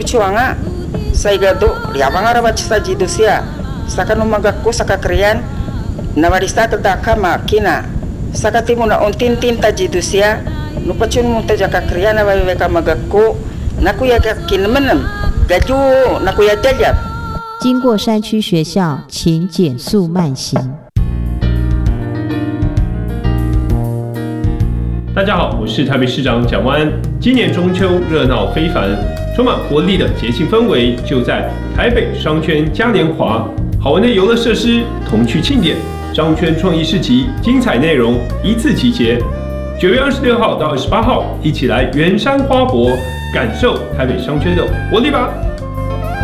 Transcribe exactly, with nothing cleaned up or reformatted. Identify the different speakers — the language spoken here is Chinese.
Speaker 1: chuanga saigado liabangara bachsa jidusia saka numagakko saka krian nawarista tadaka makina saka timuna ontin tinta jidusia nupachun munta jaka krian nawaiweka magakko nakuya kinmenem gaju nakuya jajab。
Speaker 2: 经过山区学校，请减速慢行。
Speaker 3: 大家好，我是台北市长蒋万安。今年中秋热闹非凡，充满活力的节庆氛围就在台北商圈嘉年华，好玩的游乐设施、童趣庆典、商圈创意市集，精彩内容一次集结。九月二十六号到二十八号，一起来圆山花博，感受台北商圈的活力吧！